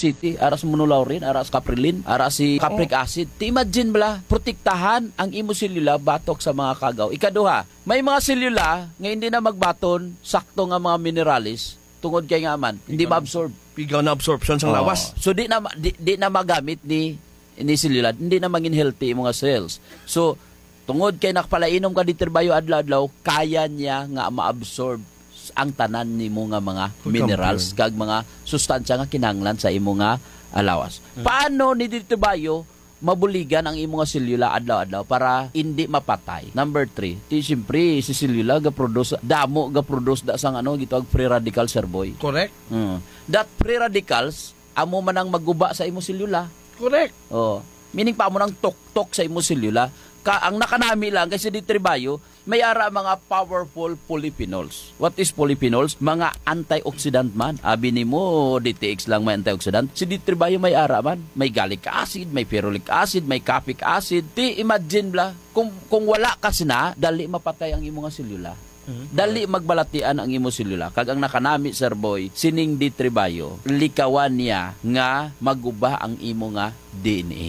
City, aras monolaurin, aras caprilin, aras si capric acid. Ti imagine bala, protektahan ang imo selula batok sa mga kagaw. Ikaduha, may mga selula nga hindi na magbaton, sakto nga mga mineralis, tungod kay nga man, hindi ma-absorb. Pigaw na absorption sa lawas. So di na magamit ni selula, hindi na maging healthy yung mga cells. So tungod kay nakapalainom ka di terbayo adlaw-adlaw, kaya niya nga ma-absorb ang tanan ni mo nga mga minerals kag mga sustansya nga kinahanglan sa imo nga alawas. Paano ni dito bayo mabuligan ang imo nga selula adlaw-adlaw para hindi mapatay? Number 3, ti siyempre si selula ga produce da sang gitawag free radical, sir boy. Correct. That free radicals amo man ang maguba sa imo selula. Correct. Meaning pa mo nang tok-tok sa imo selula. Ang nakanami lang kasi di tribayo, may ara mga powerful polyphenols. What is polyphenols? Mga antioxidant man. Abi ni mo, DTX lang may antioxidant. Si di tribayo may ara man. May gallic acid, may ferulic acid, may capic acid. Ti imagine bla, kung wala kasi na, dali mapatay ang imo nga selula. Dali magbalatian ang imo selula. Kag ang nakanami, sir boy, sining di tribayo, likawan niya nga maguba ang imo nga DNA.